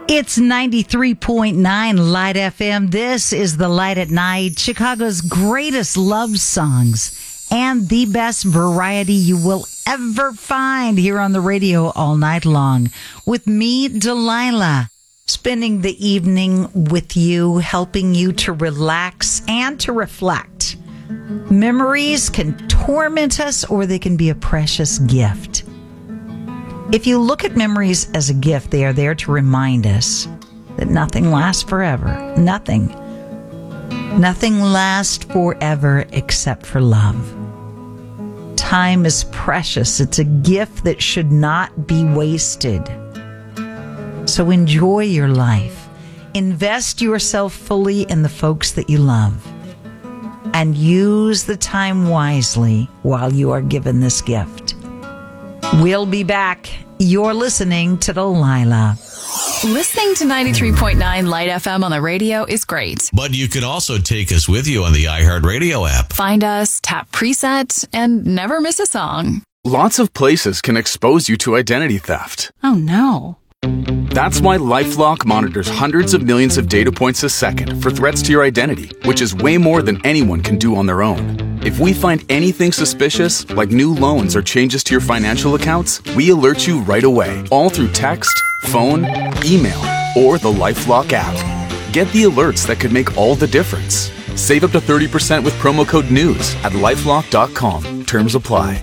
It's 93.9 Light FM. This is The Light at Night, Chicago's greatest love songs and the best variety you will ever find here on the radio all night long. With me, Delilah, spending the evening with you, helping you to relax and to reflect. Memories can torment us or they can be a precious gift. If you look at memories as a gift, they are there to remind us that nothing lasts forever. Nothing. Nothing lasts forever except for love. Time is precious. It's a gift that should not be wasted. So enjoy your life. Invest yourself fully in the folks that you love. And use the time wisely while you are given this gift. We'll be back. You're listening to Delilah. Listening to 93.9 Light FM on the radio is great. But you can also take us with you on the iHeartRadio app. Find us, tap preset, and never miss a song. Lots of places can expose you to identity theft. Oh, no. That's why LifeLock monitors hundreds of millions of data points a second for threats to your identity, which is way more than anyone can do on their own. If we find anything suspicious, like new loans or changes to your financial accounts, we alert you right away, all through text, phone, email, or the LifeLock app. Get the alerts that could make all the difference. Save up to 30% with promo code NEWS at LifeLock.com. Terms apply.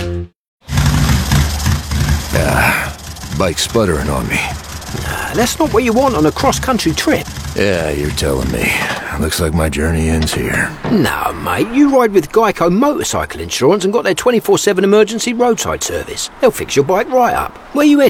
Bike sputtering on me. Nah, that's not what you want on a cross-country trip. Yeah, you're telling me. Looks like my journey ends here. No, mate, you ride with Geico Motorcycle Insurance and got their 24/7 emergency roadside service. They'll fix your bike right up. Where you heading?